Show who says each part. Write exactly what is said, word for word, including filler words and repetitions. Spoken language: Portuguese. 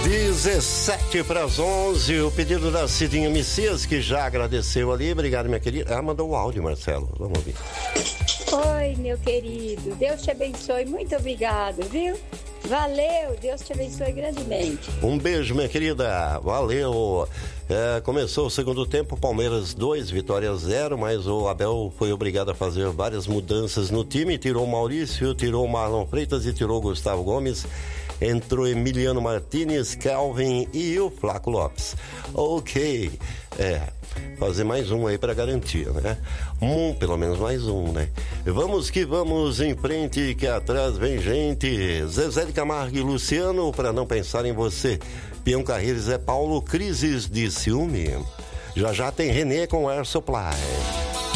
Speaker 1: dezessete para as onze, o pedido da Cidinha Messias, que já agradeceu ali. Obrigado, minha querida. Ela mandou o áudio, Marcelo. Vamos ouvir.
Speaker 2: Oi, meu querido. Deus te abençoe. Muito obrigado, viu? Valeu. Deus te abençoe grandemente.
Speaker 1: Um beijo, minha querida. Valeu. É, começou o segundo tempo, Palmeiras dois, Vitória zero, mas o Abel foi obrigado a fazer várias mudanças no time. Tirou o Maurício, tirou o Marlon Freitas e tirou o Gustavo Gomes. Entrou Emiliano Martinez, Kelvin e o Flaco Lopes. Ok, é, fazer mais um aí para garantir, né? Um, pelo menos mais um, né? Vamos que vamos em frente, que atrás vem gente. Zezé de Camargo e Luciano, para não pensar em você. Peão Carreiros é Paulo, crises de ciúme. Já já tem Renê com Air Supply.